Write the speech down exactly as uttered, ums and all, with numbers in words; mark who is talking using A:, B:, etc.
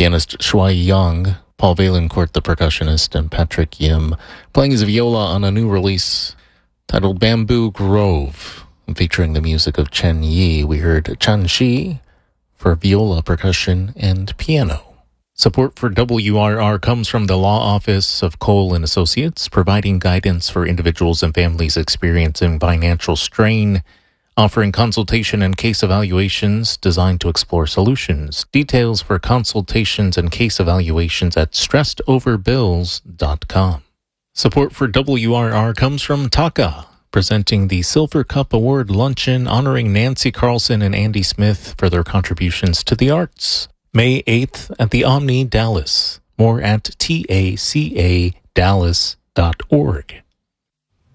A: Pianist Shuai Yang, Paul Vaillancourt, the percussionist, and Patrick Yim playing his viola on a new release titled Bamboo Grove. Featuring the music of Chen Yi, we heard Chan Shi for viola, percussion, and piano. Support for W R R comes from the Law Office of Cole and Associates, providing guidance for individuals and families experiencing financial strain, offering consultation and case evaluations designed to explore solutions. Details for consultations and case evaluations at stressed over bills dot com. Support for W R R comes from Taka, presenting the Silver Cup Award Luncheon honoring Nancy Carlson and Andy Smith for their contributions to the arts. May eighth at the Omni Dallas. More at taca dallas dot org.